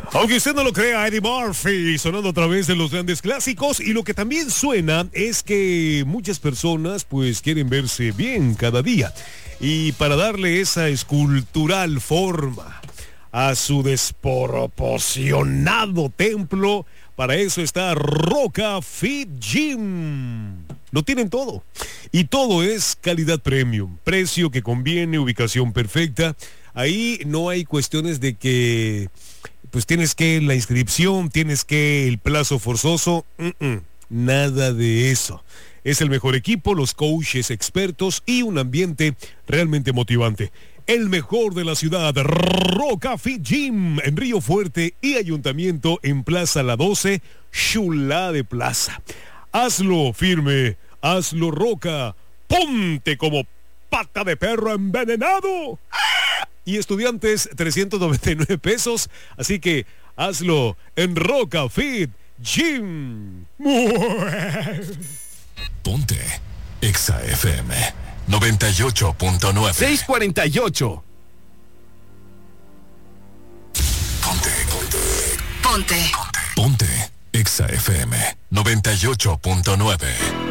Aunque usted no lo crea, Eddie Murphy sonando a través de los grandes clásicos, y lo que también suena es que muchas personas pues quieren verse bien cada día, y para darle esa escultural forma a su desproporcionado templo, para eso está Roca Fit Gym. Lo tienen todo, y todo es calidad premium, precio que conviene, ubicación perfecta. Ahí no hay cuestiones de que pues tienes que la inscripción, tienes que el plazo forzoso, nada de eso. Es el mejor equipo, los coaches expertos y un ambiente realmente motivante. El mejor de la ciudad, Roca Fit Gym, en Río Fuerte y Ayuntamiento en Plaza La 12, Chulá de Plaza. Hazlo firme, hazlo Roca, ponte como pata de perro envenenado. Y Estudiantes, 399 pesos. Así que hazlo en Roca Fit Gym. Ponte Exa FM 98.9. 648. Ponte Exa FM 98.9.